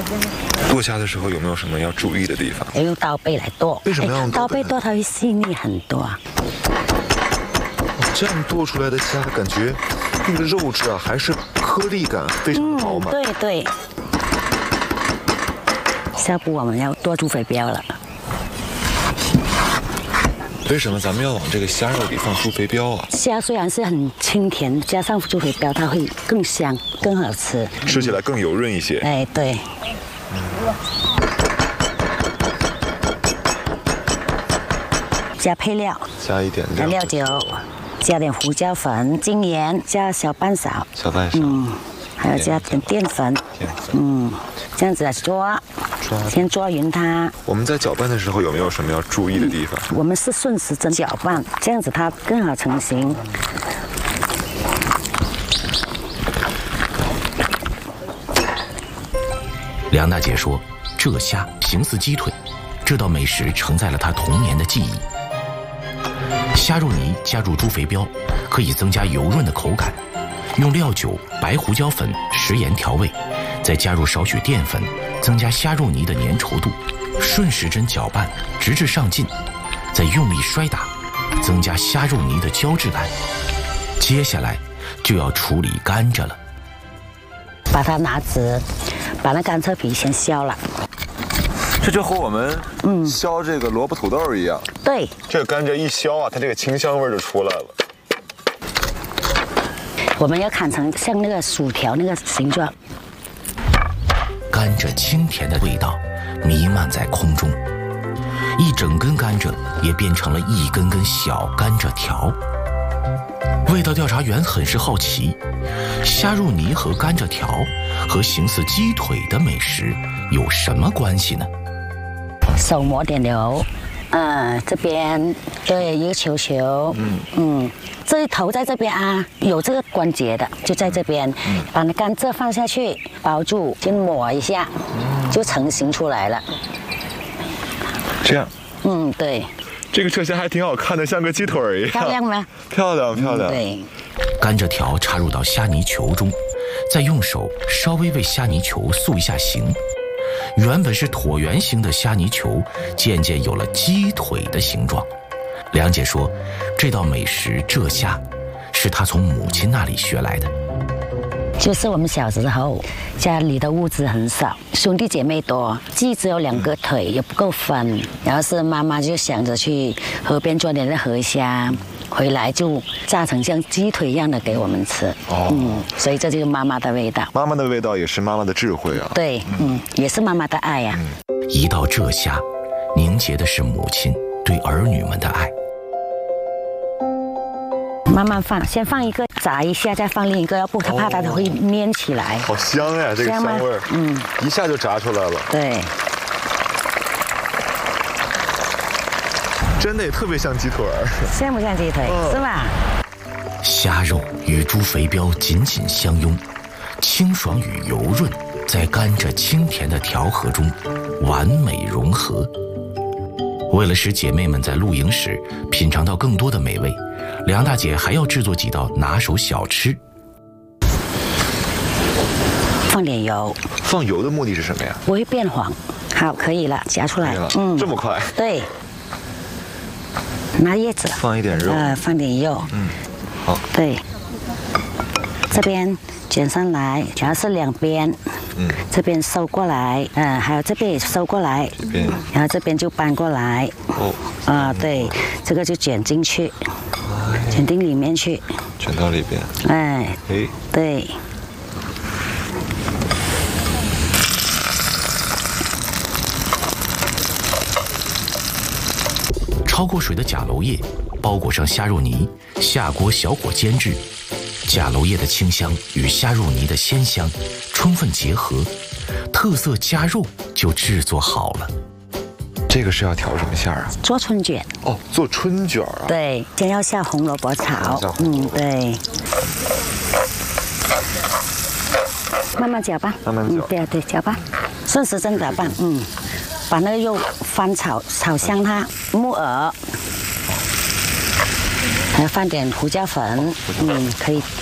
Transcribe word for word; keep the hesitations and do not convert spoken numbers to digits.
剁虾的时候有没有什么要注意的地方？ 要用刀背来剁。 为什么要用刀背剁？它会细腻很多啊。 这样剁出来的虾，感觉那个肉质啊，还是颗粒感非常饱满。 嗯，对对。下步我们要剁猪肥膘了。 为什么咱们要往这个虾肉里放猪肥膘啊？ 虾虽然是很清甜，加上猪肥膘，它会更香、更好吃， 吃起来更油润一些。 哎，对。加配料， 加一点加料料酒，加点胡椒粉、精盐，加小半勺， 小半勺， 嗯，还要加点淀粉， 淀粉， 嗯，这样子来抓， 抓， 先抓匀它。 我们在搅拌的时候有没有什么要注意的地方？ 我们是顺时针搅拌，这样子它更好成型。 梁大姐说，这虾形似鸡腿，这道美食承载了她童年的记忆。虾肉泥加入猪肥膘，可以增加油润的口感。用料酒、白胡椒粉、食盐调味，再加入少许淀粉，增加虾肉泥的粘稠度。顺时针搅拌，直至上劲，再用力摔打，增加虾肉泥的胶质感。接下来就要处理甘蔗了。 把它拿直，把那甘蔗皮先削了。 这就和我们嗯削这个萝卜土豆一样。 对， 这个甘蔗一削啊，它这个清香味就出来了。 我们要砍成像那个薯条那个形状。 甘蔗清甜的味道弥漫在空中，一整根甘蔗也变成了一根根小甘蔗条。味道调查员很是好奇，虾肉泥和甘蔗条和形似鸡腿的美食有什么关系呢？ 手抹点油，嗯，这边对一个球球，嗯嗯，这一头在这边啊，有这个关节的就在这边，嗯、把那甘蔗放下去包住，先抹一下，嗯、就成型出来了。 这样， 嗯，对。 这个车虾还挺好看的，像个鸡腿一样。 漂亮吗？ 漂亮漂亮。 嗯、对。 甘蔗条插入到虾泥球中，再用手稍微为虾泥球塑一下形。原本是椭圆形的虾泥球，渐渐有了鸡腿的形状。梁姐说，这道美食蔗虾，是她从母亲那里学来的。 就是我们小时候，家里的物资很少，兄弟姐妹多，既只有两个腿，也不够分。然后是妈妈就想着去河边抓点的河虾，回来就炸成像鸡腿一样的给我们吃。哦，嗯，所以这就是妈妈的味道。 妈妈的味道也是妈妈的智慧啊。 对，嗯，也是妈妈的爱呀、啊。 嗯、一道蔗虾，凝结的是母亲对儿女们的爱。 慢慢放，先放一个炸一下，再放另一个，要不它怕它会粘起来。 好香呀，这个香味儿，嗯，一下就炸出来了。 对， 真的也特别像鸡腿儿， 像不像鸡腿？嗯、是吧？ 虾肉与猪肥膘紧紧相拥，清爽与油润在甘蔗清甜的调和中完美融合。为了使姐妹们在露营时品尝到更多的美味，梁大姐还要制作几道拿手小吃。 放点油。 放油的目的是什么呀？ 不会变黄。好，可以了，夹出来。 嗯，这么快？ 对。拿叶子。 放一点肉。 呃，放点肉。 嗯，好。 对。这边卷上来，主要是两边。嗯，这边收过来，嗯、呃，还有这边也收过来，这边，然后这边就搬过来。哦，啊、呃，对，这个就卷进去，卷进里面去， 卷到里边。 哎，哎，对。 焯过水的甲楼叶包裹上虾肉泥，下锅小火煎制。甲楼叶的清香与虾肉泥的鲜香充分结合，特色夹肉就制作好了。 这个是要调什么馅儿啊？ 做春卷。 哦，做春卷啊？ 对，先要下红萝卜炒。嗯，对。慢慢搅吧。 慢慢搅。 嗯，对对，搅吧。顺时针搅拌，嗯，把那个肉翻炒，炒香它，木耳。还要放点胡椒粉，嗯，可以